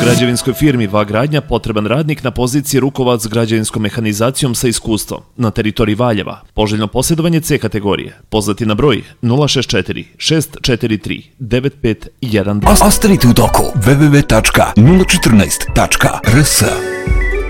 Građevinskoj firmi VA Gradnja potreban radnik na poziciji rukovac s građevinskom mehanizacijom sa iskustvom na teritoriji Valjeva. Poželjno posjedovanje C kategorije. Pozvati na broj 064 643 9512. Ostanite u toku www.014.rs